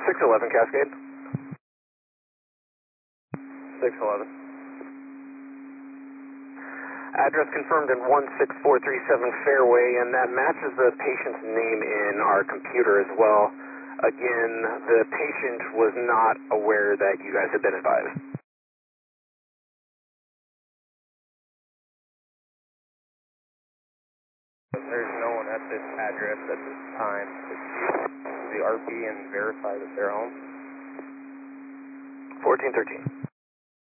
611 Cascade. 611. Address confirmed in 16437 Fairway, and that matches the patient's name in our computer as well. Again, the patient was not aware that you guys had been advised. There's no one at this address at this time. The RP and verify that they're home. 1413.